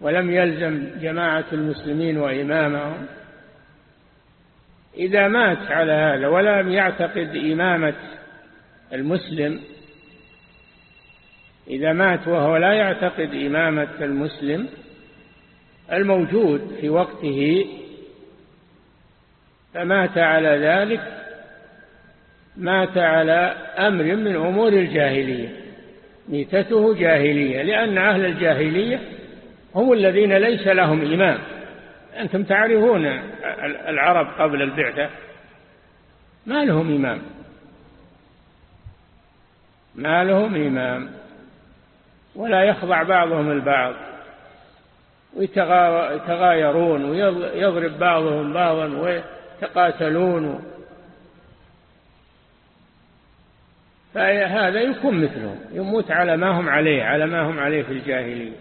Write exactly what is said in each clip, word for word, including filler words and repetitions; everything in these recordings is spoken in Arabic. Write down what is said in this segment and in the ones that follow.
ولم يلزم جماعة المسلمين وإمامهم، إذا مات على هذا ولم يعتقد إمامة المسلم، إذا مات وهو لا يعتقد إمامة المسلم الموجود في وقته فمات على ذلك، مات على أمر من أمور الجاهلية، ميتته جاهلية، لأن أهل الجاهلية هم الذين ليس لهم إمام. أنتم تعرفون العرب قبل البعثة ما لهم إمام، ما لهم إمام، ولا يخضع بعضهم البعض، ويتغايرون ويضرب بعضهم بعضا ويتقاتلون، فهذا يكون مثلهم، يموت على ما هم عليه، على ما هم عليه في الجاهلية.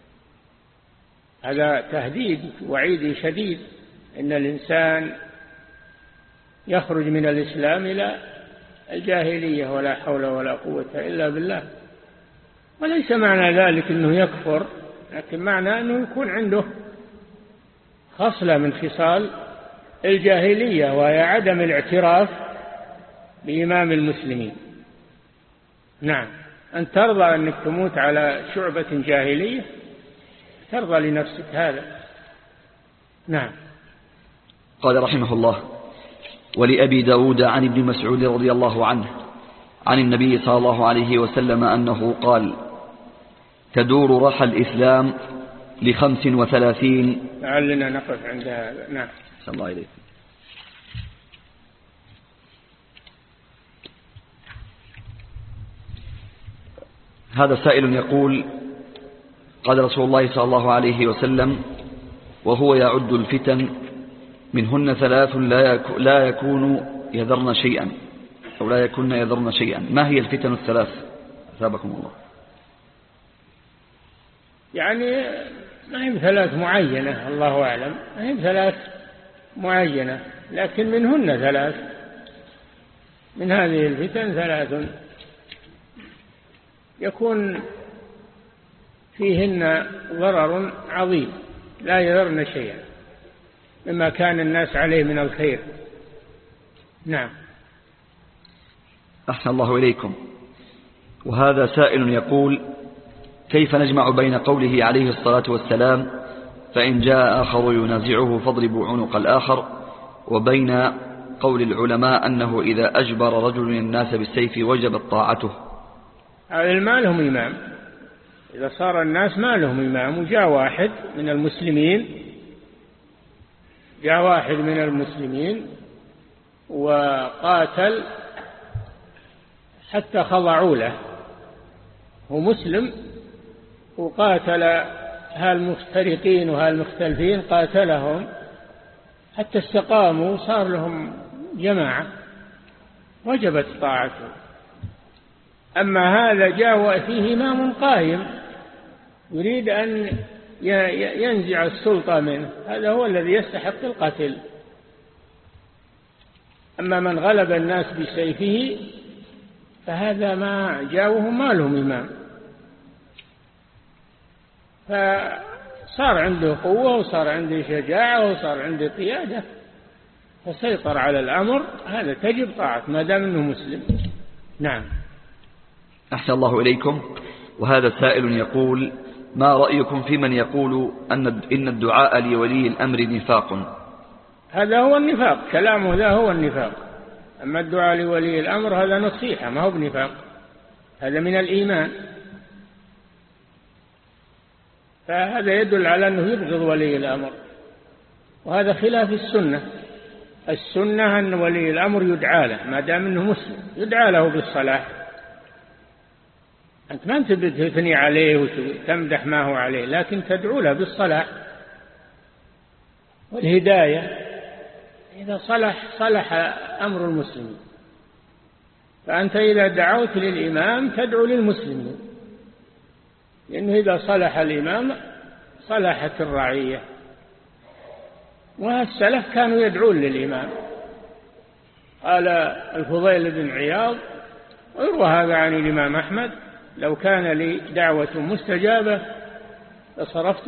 هذا تهديد وعيد شديد إن الإنسان يخرج من الإسلام إلى الجاهلية، ولا حول ولا قوة إلا بالله. وليس معنى ذلك أنه يكفر، لكن معنى أنه يكون عنده خصلة من خصال الجاهلية، وهي عدم الاعتراف بإمام المسلمين. نعم، أن ترضى أنك تموت على شعبة جاهلية، ترضى لنفسك هذا. نعم. قال رحمه الله: ولأبي داود عن ابن مسعود رضي الله عنه عن النبي صلى الله عليه وسلم أنه قال: تدور رحى الإسلام لخمس وثلاثين. لعلنا نقف عند هذا. نعم. صلى الله عليه. هذا سائل يقول: قال رسول الله صلى الله عليه وسلم وهو يعد الفتن منهن ثلاث لا يكون يذرن شيئا أو لا يكون يذرن شيئا، ما هي الفتن الثلاث؟ أثابكم الله. يعني ما هي ثلاث معينة، الله أعلم، ما هي ثلاث معينة، لكن منهن ثلاث، من هذه الفتن ثلاث يكون فيهن ضرر عظيم لا يذرن شيئا مما كان الناس عليه من الخير. نعم. أحسن الله إليكم. وهذا سائل يقول: كيف نجمع بين قوله عليه الصلاة والسلام فإن جاء آخر ينازعه فاضربوا عنق الآخر، وبين قول العلماء أنه إذا أجبر رجل الناس بالسيف وجبت طاعته؟ ما لهم إمام، إذا صار الناس ما لهم إمام، وجاء واحد من المسلمين جاء واحد من المسلمين وقاتل حتى خضعوا له، هو مسلم وقاتل هالمفترقين وهالمختلفين، قاتلهم حتى استقاموا صار لهم جماعة وجبت طاعته. أما هذا جاء فيه إمام قائم يريد أن ينزع السلطة منه، هذا هو الذي يستحق القتل. أما من غلب الناس بسيفه فهذا ما جاءوهم ما لهم إمام، فصار عنده قوة وصار عنده شجاعة وصار عنده قيادة فسيطر على الأمر، هذا تجب طاعة ما دام أنه مسلم. نعم. أحسن الله إليكم. وهذا سائل يقول: ما رأيكم في من يقول أن إن الدعاء لولي الأمر نفاق؟ هذا هو النفاق، كلامه ذا هو النفاق. أما الدعاء لولي الأمر هذا نصيحة ما هو بنفاق، هذا من الإيمان، فهذا يدل على أنه يبغض ولي الأمر، وهذا خلاف السنة. السنة أن ولي الأمر يدعى له ما دام أنه مسلم، يدعى له بالصلاح. أنت ما أنت بتثني عليه وتمدح ما هو عليه، لكن تدعو له بالصلاح والهداية. إذا صلح صلح أمر المسلمين، فأنت إذا دعوت للإمام تدعو للمسلمين، لأنه إذا صلح الإمام صلحت الرعية. والسلف كانوا يدعون للإمام. قال الفضيل بن عياض ويروى هذا عن الإمام أحمد: لو كان لي دعوة مستجابة لصرفت